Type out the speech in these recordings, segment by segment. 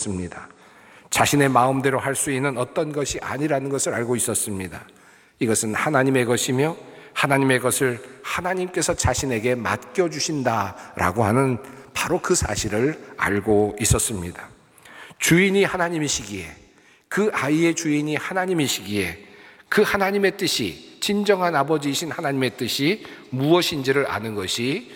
있었습니다. 자신의 마음대로 할 수 있는 어떤 것이 아니라는 것을 알고 있었습니다. 이것은 하나님의 것이며 하나님의 것을 하나님께서 자신에게 맡겨주신다라고 하는 바로 그 사실을 알고 있었습니다. 주인이 하나님이시기에, 그 아이의 주인이 하나님이시기에 그 하나님의 뜻이, 진정한 아버지이신 하나님의 뜻이 무엇인지를 아는 것이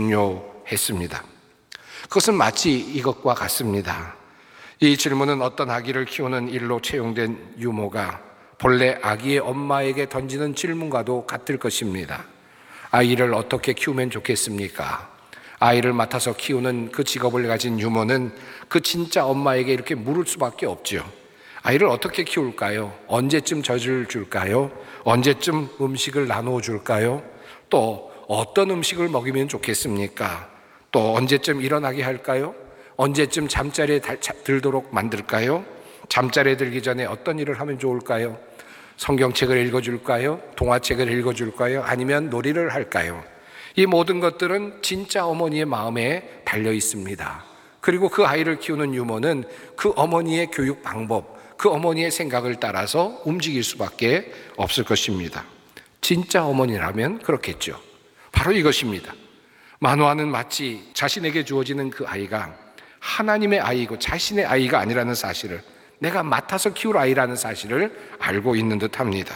중요했습니다. 그것은 마치 이것과 같습니다. 이 질문은 어떤 아기를 키우는 일로 채용된 유모가 본래 아기의 엄마에게 던지는 질문과도 같을 것입니다. 아이를 어떻게 키우면 좋겠습니까? 아이를 맡아서 키우는 그 직업을 가진 유모는 그 진짜 엄마에게 이렇게 물을 수밖에 없죠. 아이를 어떻게 키울까요? 언제쯤 젖을 줄까요? 언제쯤 음식을 나누어 줄까요? 또 어떤 음식을 먹이면 좋겠습니까? 또 언제쯤 일어나게 할까요? 언제쯤 잠자리에 들도록 만들까요? 잠자리에 들기 전에 어떤 일을 하면 좋을까요? 성경책을 읽어줄까요? 동화책을 읽어줄까요? 아니면 놀이를 할까요? 이 모든 것들은 진짜 어머니의 마음에 달려 있습니다. 그리고 그 아이를 키우는 유모는 그 어머니의 교육 방법, 그 어머니의 생각을 따라서 움직일 수밖에 없을 것입니다. 진짜 어머니라면 그렇겠죠. 바로 이것입니다. 만화는 마치 자신에게 주어지는 그 아이가 하나님의 아이고 자신의 아이가 아니라는 사실을, 내가 맡아서 키울 아이라는 사실을 알고 있는 듯합니다.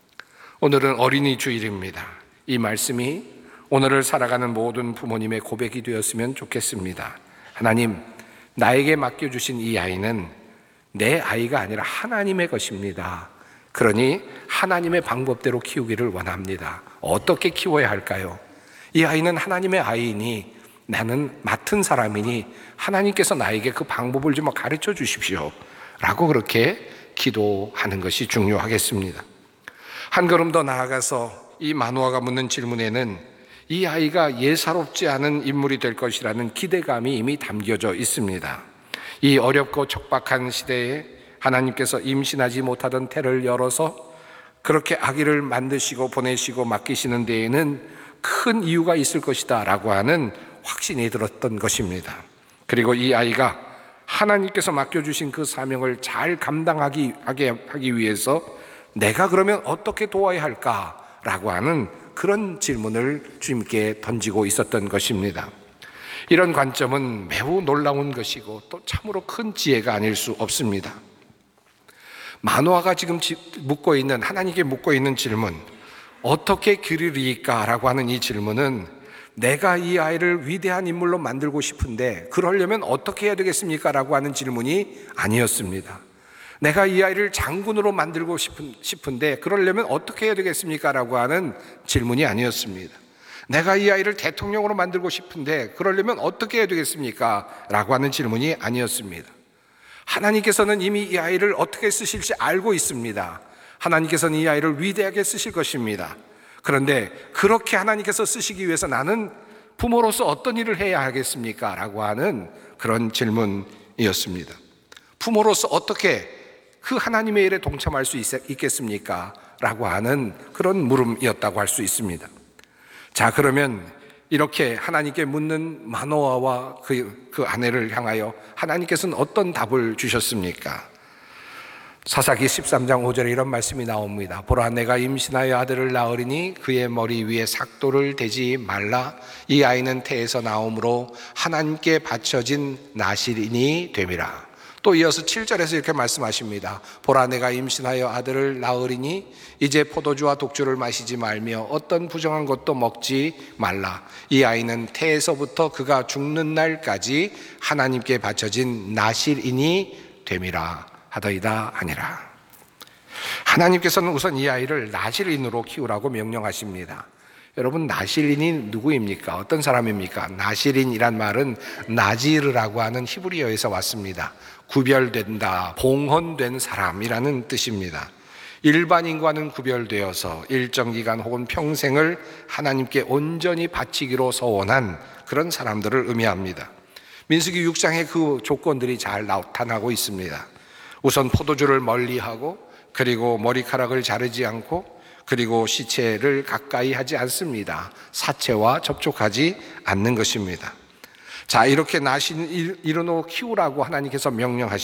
오늘은 어린이 주일입니다. 이 말씀이 오늘을 살아가는 모든 부모님의 고백이 되었으면 좋겠습니다. 하나님, 나에게 맡겨주신 이 아이는 내 아이가 아니라 하나님의 것입니다. 그러니 하나님의 방법대로 키우기를 원합니다. 어떻게 키워야 할까요? 이 아이는 하나님의 아이이니 나는 맡은 사람이니 하나님께서 나에게 그 방법을 좀 가르쳐 주십시오 라고 그렇게 기도하는 것이 중요하겠습니다. 한 걸음 더 나아가서 이 마누아가 묻는 질문에는 이 아이가 예사롭지 않은 인물이 될 것이라는 기대감이 이미 담겨져 있습니다. 이 어렵고 척박한 시대에 하나님께서 임신하지 못하던 태를 열어서 그렇게 아기를 만드시고 보내시고 맡기시는 데에는 큰 이유가 있을 것이다 라고 하는 확신이 들었던 것입니다. 그리고 이 아이가 하나님께서 맡겨주신 그 사명을 잘 감당하기 위해서 내가 그러면 어떻게 도와야 할까라고 하는 그런 질문을 주님께 던지고 있었던 것입니다. 이런 관점은 매우 놀라운 것이고 또 참으로 큰 지혜가 아닐 수 없습니다. 마노아가 지금 하나님께 묻고 있는 질문, 어떻게 기르리까라고 하는 이 질문은 내가 이 아이를 위대한 인물로 만들고 싶은데 그러려면 어떻게 해야 되겠습니까? 라고 하는 질문이 아니었습니다. 내가 이 아이를 장군으로 만들고 싶은데 그러려면 어떻게 해야 되겠습니까? 라고 하는 질문이 아니었습니다. 내가 이 아이를 대통령으로 만들고 싶은데 그러려면 어떻게 해야 되겠습니까? 라고 하는 질문이 아니었습니다. 하나님께서는 이미 이 아이를 어떻게 쓰실지 알고 있습니다. 하나님께서는 이 아이를 위대하게 쓰실 것입니다. 그런데 그렇게 하나님께서 쓰시기 위해서 나는 부모로서 어떤 일을 해야 하겠습니까? 라고 하는 그런 질문이었습니다. 부모로서 어떻게 그 하나님의 일에 동참할 수 있겠습니까? 라고 하는 그런 물음이었다고 할 수 있습니다. 자, 그러면 이렇게 하나님께 묻는 마노아와 그 아내를 향하여 하나님께서는 어떤 답을 주셨습니까? 사사기 13장 5절에 이런 말씀이 나옵니다. 보라, 내가 임신하여 아들을 낳으리니 그의 머리 위에 삭도를 대지 말라. 이 아이는 태에서 나옴으로 하나님께 바쳐진 나실인이 됨이라. 또 이어서 7절에서 이렇게 말씀하십니다. 보라, 내가 임신하여 아들을 낳으리니 이제 포도주와 독주를 마시지 말며 어떤 부정한 것도 먹지 말라. 이 아이는 태에서부터 그가 죽는 날까지 하나님께 바쳐진 나실인이 됨이라 하더이다 하니라. 하나님께서는 우선 이 아이를 나실인으로 키우라고 명령하십니다. 여러분, 나실인이 누구입니까? 어떤 사람입니까? 나실인이란 말은 나지르라고 하는 히브리어에서 왔습니다. 구별된다, 봉헌된 사람이라는 뜻입니다. 일반인과는 구별되어서 일정 기간 혹은 평생을 하나님께 온전히 바치기로 서원한 그런 사람들을 의미합니다. 민수기 6장에 그 조건들이 잘 나타나고 있습니다. 우선 포도주를 멀리하고, 그리고 머리카락을 자르지 않고, 그리고 시체를 가까이 하지 않습니다. 사체와 접촉하지 않는 것입니다. 자, 이렇게 나신 이르노 키우라고 하나님께서